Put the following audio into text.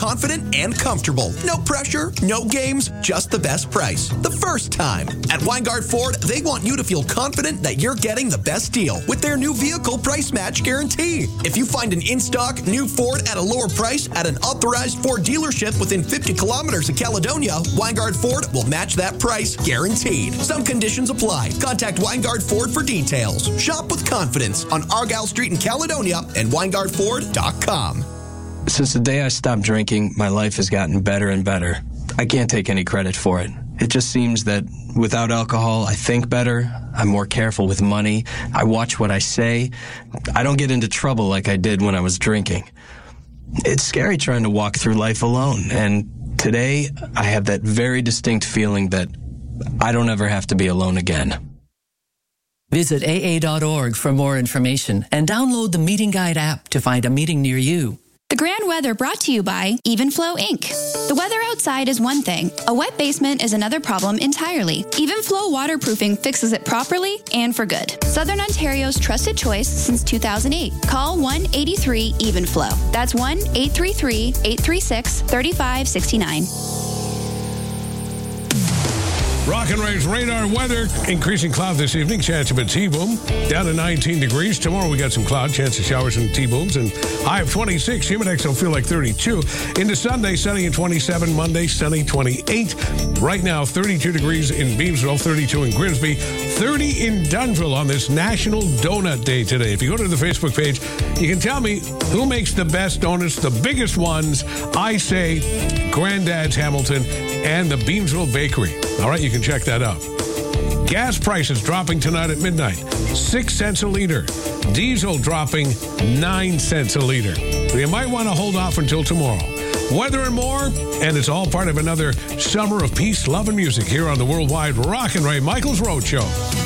confident and comfortable. No pressure, no games, just the best price. The first time. At Weingart Ford, they want you to feel confident that you're getting the best deal with their new vehicle price match guarantee. If you find an in-stock new Ford at a lower price at an authorized Ford dealership within 50 kilometers of Caledonia, Weingart Ford will match that price guaranteed. Some conditions apply. Contact Weingart Ford for details. Shop with confidence on Argyle Street in Caledonia and WeingartFord.com. Since the day I stopped drinking, my life has gotten better and better. I can't take any credit for it. It just seems that without alcohol, I think better. I'm more careful with money. I watch what I say. I don't get into trouble like I did when I was drinking. It's scary trying to walk through life alone, and today I have that very distinct feeling that I don't ever have to be alone again. Visit AA.org for more information and download the Meeting Guide app to find a meeting near you. The Grand Weather brought to you by Evenflow Inc. The weather outside is one thing. A wet basement is another problem entirely. Evenflow waterproofing fixes it properly and for good. Southern Ontario's trusted choice since 2008. Call 1-83-EVENFLOW. That's 1-833-836-3569. Rock and Ray's radar weather. Increasing cloud this evening. Chance of a T-boom. Down to 19 degrees. Tomorrow we got some cloud. Chance of showers and T-booms. And high of 26. Humidex will feel like 32. Into Sunday, sunny at 27. Monday, sunny 28. Right now, 32 degrees in Beamsville. 32 in Grimsby. 30 in Dunnville on this National Donut Day today. If you go to the Facebook page, you can tell me who makes the best donuts, the biggest ones. I say Granddad's Hamilton and the Beamsville Bakery. All right, you can check that out. Gas prices dropping tonight at midnight, 6 cents a liter. Diesel dropping 9 cents a liter. So you might want to hold off until tomorrow. Weather and more, and it's all part of another summer of peace, love, and music here on the Worldwide Rock and Ray Michaels Road Show.